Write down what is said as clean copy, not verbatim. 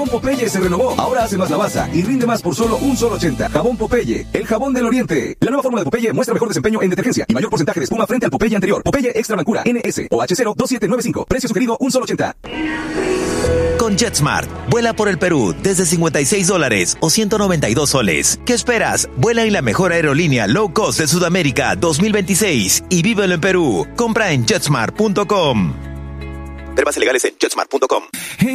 Jabón Popeye se renovó. Ahora hace más lavaza y rinde más por solo $1.80. Jabón Popeye, el jabón del oriente. La nueva fórmula de Popeye muestra mejor desempeño en detergencia y mayor porcentaje de espuma frente al Popeye anterior. Popeye Extra Blancura NS o H02795. Precio sugerido $1.80. Con JetSmart, vuela por el Perú desde $56 o 192 soles. ¿Qué esperas? Vuela en la mejor aerolínea low cost de Sudamérica 2026 y vívelo en Perú. Compra en jetsmart.com. Términos legales en jetsmart.com.